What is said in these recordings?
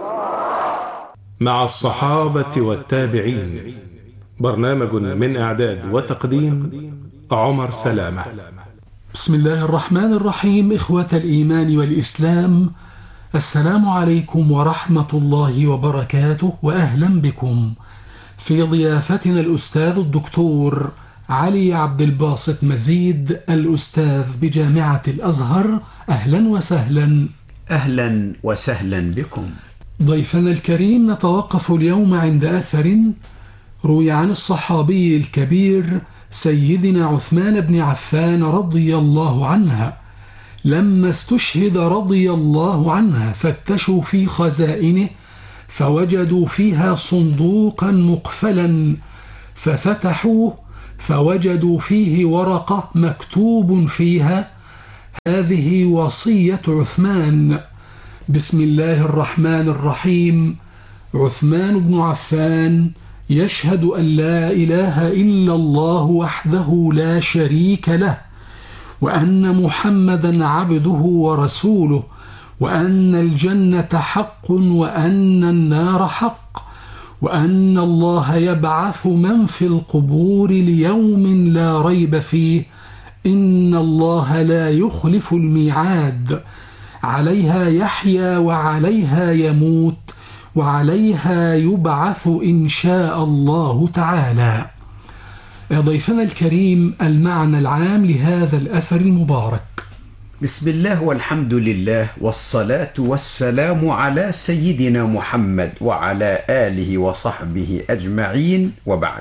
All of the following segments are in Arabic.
مع الصحابة والتابعين، برنامج من إعداد وتقديم عمر سلامة. بسم الله الرحمن الرحيم. إخوة الإيمان والإسلام، السلام عليكم ورحمة الله وبركاته، وأهلا بكم في ضيافتنا الأستاذ الدكتور علي عبد الباسط مزيد، الأستاذ بجامعة الأزهر. أهلا وسهلا. أهلا وسهلا بكم. ضيفنا الكريم، نتوقف اليوم عند أثر روي عن الصحابي الكبير سيدنا عثمان بن عفان رضي الله عنه، لما استشهد رضي الله عنه فتشوا في خزائنه فوجدوا فيها صندوقا مقفلا، ففتحوه فوجدوا فيه ورقة مكتوب فيها: هذه وصية عثمان. بسم الله الرحمن الرحيم. عثمان بن عفان يشهد أن لا إله إلا الله وحده لا شريك له، وأن محمدا عبده ورسوله، وأن الجنة حق وأن النار حق، وأن الله يبعث من في القبور ليوم لا ريب فيه، إن الله لا يخلف الميعاد، عليها يحيا وعليها يموت وعليها يبعث إن شاء الله تعالى. ضيفنا الكريم، المعنى العام لهذا الأثر المبارك. بسم الله والحمد لله والصلاة والسلام على سيدنا محمد وعلى آله وصحبه أجمعين، وبعد.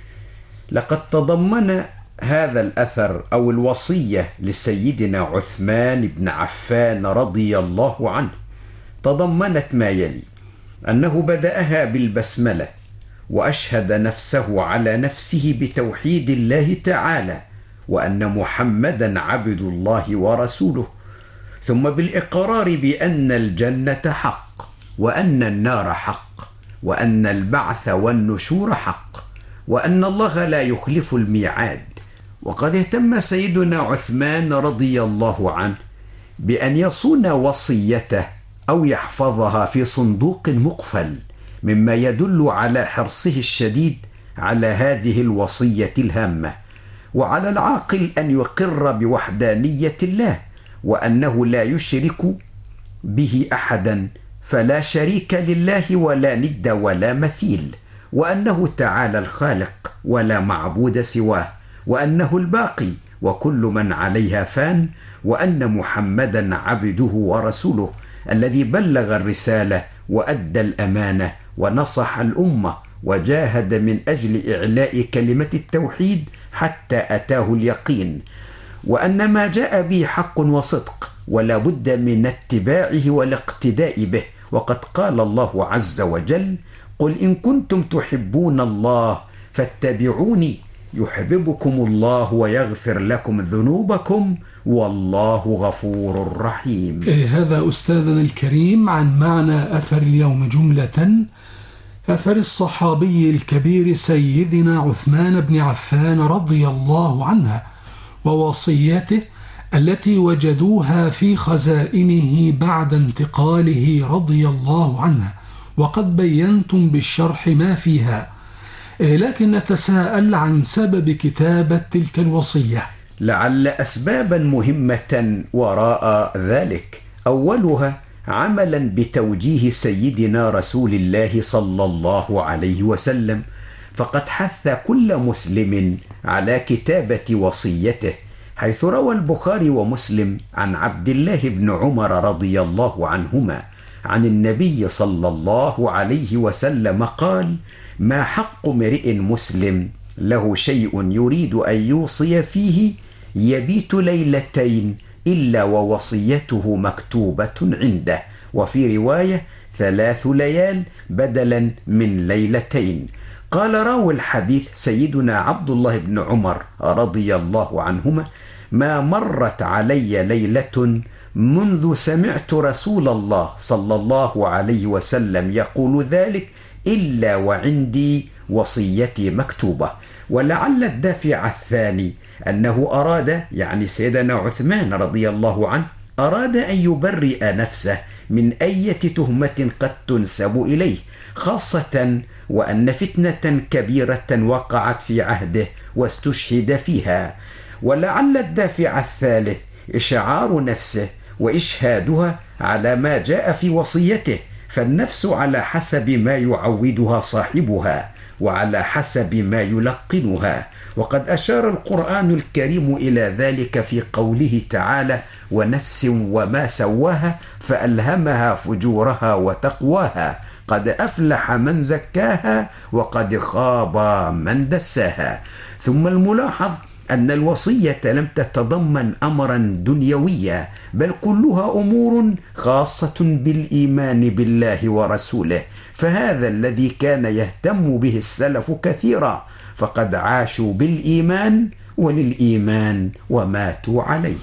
لقد تضمن هذا الأثر أو الوصية لسيدنا عثمان بن عفان رضي الله عنه تضمنت ما يلي: أنه بدأها بالبسملة، وأشهد نفسه على نفسه بتوحيد الله تعالى، وأن محمدا عبد الله ورسوله، ثم بالإقرار بأن الجنة حق، وأن النار حق، وأن البعث والنشور حق، وأن الله لا يخلف الميعاد. وقد اهتم سيدنا عثمان رضي الله عنه بأن يصون وصيته أو يحفظها في صندوق مقفل، مما يدل على حرصه الشديد على هذه الوصية الهامة. وعلى العاقل أن يقر بوحدانية الله، وأنه لا يشرك به أحدا، فلا شريك لله ولا ند ولا مثيل، وأنه تعالى الخالق ولا معبود سواه، وأنه الباقي وكل من عليها فان، وأن محمدا عبده ورسوله الذي بلغ الرسالة وأدى الأمانة ونصح الأمة وجاهد من أجل إعلاء كلمة التوحيد حتى أتاه اليقين، وأن ما جاء به حق وصدق، ولا بد من اتباعه والاقتداء به. وقد قال الله عز وجل: قل إن كنتم تحبون الله فاتبعوني يحببكم الله ويغفر لكم ذنوبكم والله غفور رحيم. هذا أستاذنا الكريم عن معنى أثر اليوم جملة. أثر الصحابي الكبير سيدنا عثمان بن عفان رضي الله عنه ووصيته التي وجدوها في خزائنه بعد انتقاله رضي الله عنه، وقد بينتم بالشرح ما فيها، لكن نتساءل عن سبب كتابة تلك الوصية. لعل أسبابا مهمة وراء ذلك. أولها عملا بتوجيه سيدنا رسول الله صلى الله عليه وسلم، فقد حث كل مسلم على كتابة وصيته، حيث روى البخاري ومسلم عن عبد الله بن عمر رضي الله عنهما عن النبي صلى الله عليه وسلم قال: ما حق امرئ مسلم له شيء يريد أن يوصي فيه يبيت ليلتين إلا ووصيته مكتوبة عنده، وفي رواية 3 ليال بدلا من ليلتين. قال راوي الحديث سيدنا عبد الله بن عمر رضي الله عنهما: ما مرت علي ليلة منذ سمعت رسول الله صلى الله عليه وسلم يقول ذلك إلا وعندي وصيتي مكتوبة. ولعل الدافع الثاني أنه أراد، يعني سيدنا عثمان رضي الله عنه، أراد أن يبرئ نفسه من أي تهمة قد تنسب إليه، خاصة وأن فتنة كبيرة وقعت في عهده واستشهد فيها. ولعل الدافع الثالث إشعار نفسه وإشهادها على ما جاء في وصيته، فالنفس على حسب ما يعودها صاحبها وعلى حسب ما يلقنها، وقد أشار القرآن الكريم إلى ذلك في قوله تعالى: ونفس وما سواها فألهمها فجورها وتقواها قد أفلح من زكاها وقد خاب من دساها. ثم الملاحظ أن الوصية لم تتضمن أمرا دنيويا، بل كلها أمور خاصة بالإيمان بالله ورسوله، فهذا الذي كان يهتم به السلف كثيرا، فقد عاشوا بالإيمان وللإيمان وماتوا عليه.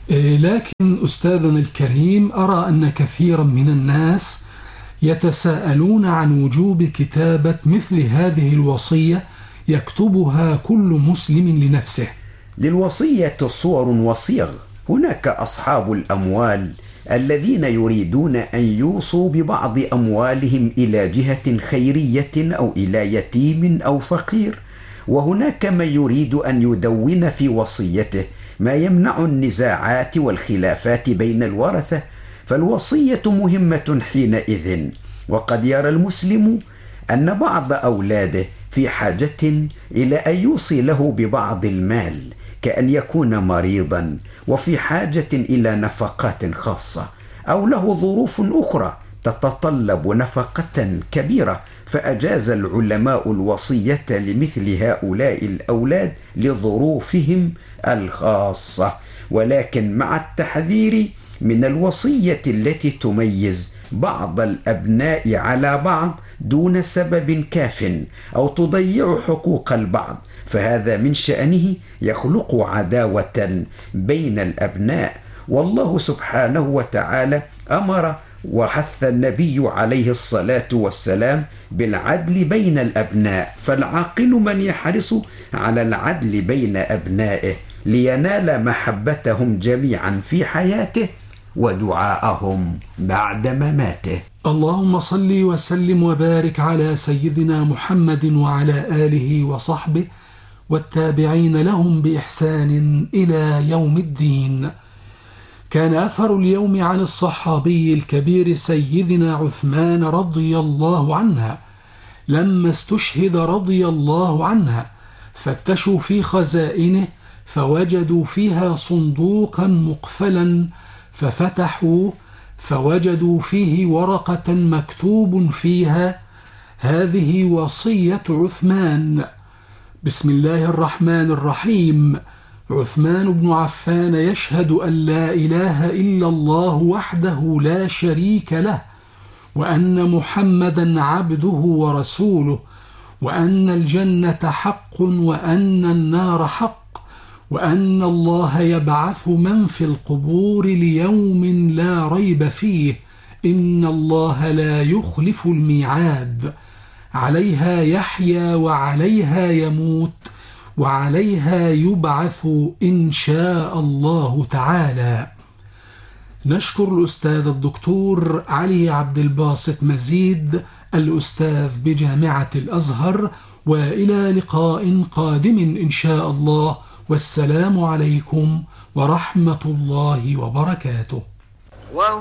لكن أستاذنا الكريم، أرى أن كثيرا من الناس يتساءلون عن وجوب كتابة مثل هذه الوصية يكتبها كل مسلم لنفسه. للوصية صور وصيغ. هناك أصحاب الأموال الذين يريدون أن يوصوا ببعض أموالهم إلى جهة خيرية أو إلى يتيم أو فقير، وهناك من يريد أن يدون في وصيته ما يمنع النزاعات والخلافات بين الورثة، فالوصية مهمة حينئذ. وقد يرى المسلم أن بعض أولاده في حاجة إلى أن يوصي له ببعض المال، كأن يكون مريضا وفي حاجة إلى نفقات خاصة، أو له ظروف أخرى تتطلب نفقة كبيرة، فأجاز العلماء الوصية لمثل هؤلاء الأولاد لظروفهم الخاصة، ولكن مع التحذير من الوصية التي تميز بعض الأبناء على بعض دون سبب كاف أو تضيع حقوق البعض، فهذا من شأنه يخلق عداوة بين الأبناء. والله سبحانه وتعالى أمر وحث النبي عليه الصلاة والسلام بالعدل بين الأبناء، فالعاقل من يحرص على العدل بين أبنائه لينال محبتهم جميعا في حياته ودعاءهم بعد مماته. اللهم صل وسلم وبارك على سيدنا محمد وعلى آله وصحبه والتابعين لهم بإحسان إلى يوم الدين. كان أثر اليوم عن الصحابي الكبير سيدنا عثمان رضي الله عنه، لما استشهد رضي الله عنه فتشوا في خزائنه فوجدوا فيها صندوقا مقفلا، ففتحوا فوجدوا فيه ورقة مكتوب فيها: هذه وصية عثمان. بسم الله الرحمن الرحيم. عثمان بن عفان يشهد أن لا إله إلا الله وحده لا شريك له، وأن محمدا عبده ورسوله، وأن الجنة حق وأن النار حق، وأن الله يبعث من في القبور ليوم لا ريب فيه، إن الله لا يخلف الميعاد، عليها يحيا وعليها يموت وعليها يبعث إن شاء الله تعالى. نشكر الأستاذ الدكتور علي عبد الباسط مزيد، الأستاذ بجامعة الأزهر، وإلى لقاء قادم إن شاء الله، والسلام عليكم ورحمة الله وبركاته.